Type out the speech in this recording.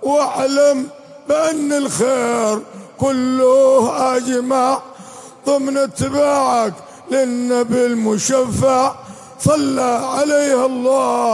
واعلم بأن الخير كله أجمع ضمن اتباعك للنبي المشفع صلى عليه الله.